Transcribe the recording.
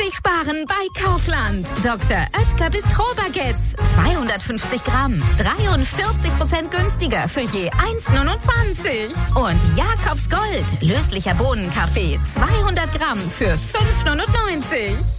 Endlich sparen bei Kaufland. Dr. Oetker Bistro-Baguettes. 250 Gramm. 43% günstiger für je 1,29. Und Jakobs Gold. Löslicher Bohnenkaffee. 200 Gramm für 5,99.